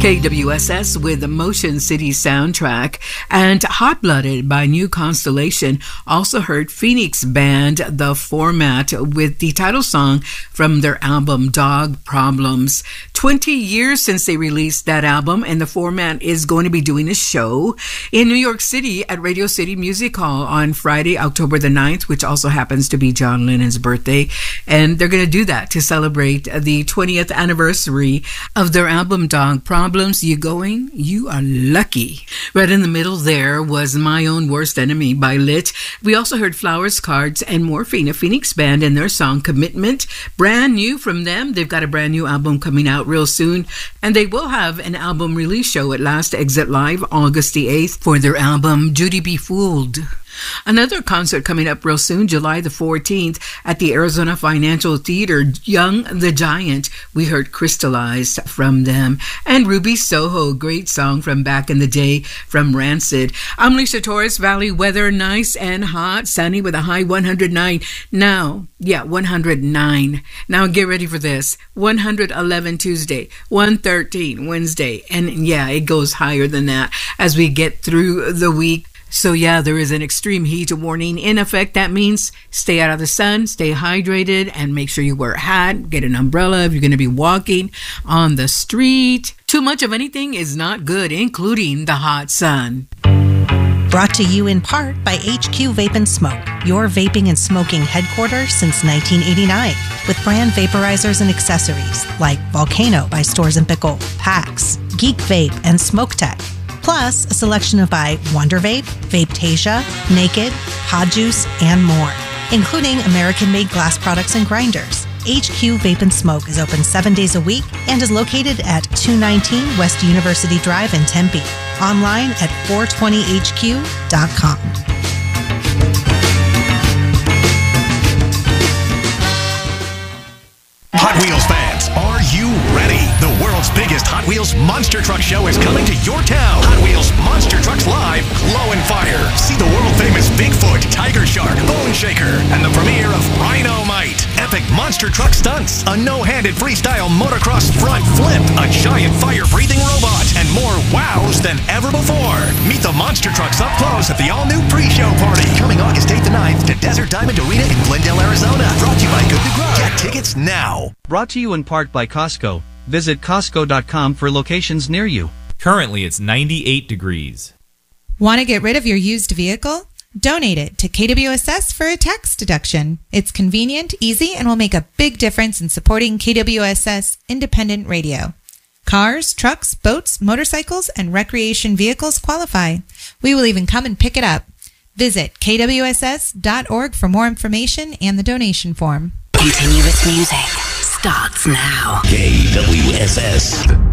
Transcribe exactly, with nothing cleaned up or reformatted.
K W S S with the Motion City soundtrack, and Hot Blooded by New Constellation. Also heard Phoenix Band, The Format, with the title song from their album Dog Problems. twenty years since they released that album, and The Format is going to be doing a show in New York City at Radio City Music Hall on Friday, October the ninth, which also happens to be John Lennon's birthday. And they're going to do that to celebrate the twentieth anniversary of their album Dog Problems. You going? You are lucky. Right in the middle there was My Own Worst Enemy by Lit. We also heard Flowers, Cards, and Morphine, a Phoenix Band, and their song Commitment. Brand new from them. They've got a brand new album coming out real soon, and they will have an album release show at Last Exit Live August the eighth for their album Judy Be Fooled. Another concert coming up real soon, July the fourteenth, at the Arizona Financial Theater, Young the Giant. We heard Crystallized from them. And Ruby Soho, great song from back in the day from Rancid. I'm Lisa Torres. Valley weather, nice and hot, sunny with a high one hundred nine. Now, yeah, one hundred nine. Now get ready for this. one hundred eleven Tuesday, one thirteen Wednesday. And yeah, it goes higher than that as we get through the week. So yeah, there is an extreme heat warning in effect. That means stay out of the sun, stay hydrated, and make sure you wear a hat, get an umbrella if you're going to be walking on the street. Too much of anything is not good, including the hot sun. Brought to you in part by H Q Vape and Smoke, your vaping and smoking headquarters since nineteen eighty-nine, with brand vaporizers and accessories like Volcano by Stores and Pickle, Pax, Geek Vape, and Smoke Tech. Plus, a selection of by Wonder Vape, Vapetasia, Naked, Pod Juice, and more, including American-made glass products and grinders. H Q Vape and Smoke is open seven days a week and is located at two nineteen West University Drive in Tempe. Online at four twenty H Q dot com. Hot Wheels fans, are you ready? The world's biggest Hot Wheels Monster Truck Show is coming to your town. Hot Wheels Monster Trucks Live, Glow and Fire. See the world-famous Bigfoot, Tiger Shark, Bone Shaker, and the premiere of Rhino-Mite. Epic monster truck stunts, a no-handed freestyle motocross front flip, a giant fire-breathing robot, and more wows than ever before. Meet the monster trucks up close at the all-new pre-show party, coming August eighth and ninth to Desert Diamond Arena in Glendale, Arizona. Brought to you by Good to Grow. Get tickets now. Brought to you in part by Costco. Visit Costco dot com for locations near you. Currently, it's ninety-eight degrees. Want to get rid of your used vehicle? Donate it to K W S S for a tax deduction. It's convenient, easy, and will make a big difference in supporting K W S S independent radio. Cars, trucks, boats, motorcycles, and recreation vehicles qualify. We will even come and pick it up. Visit K W S S dot org for more information and the donation form. Continuous music starts now. K W S S.